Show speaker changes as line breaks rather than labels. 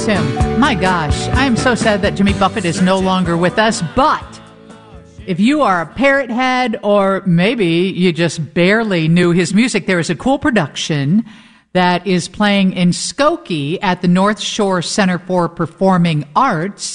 him. My gosh, I am so sad that Jimmy Buffett is no longer with us, but if you are a Parrot head or maybe you just barely knew his music, there is a cool production that is playing in Skokie at the North Shore Center for Performing Arts